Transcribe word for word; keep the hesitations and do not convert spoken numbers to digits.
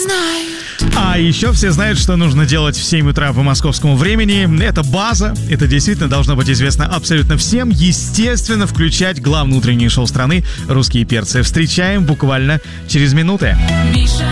знают. А еще все знают, что нужно делать в семь утра по московскому времени. Это база, это действительно должно быть известно абсолютно всем. Естественно, включать главное утреннее шоу страны «Русские перцы». Встречаем буквально через минуты. Миша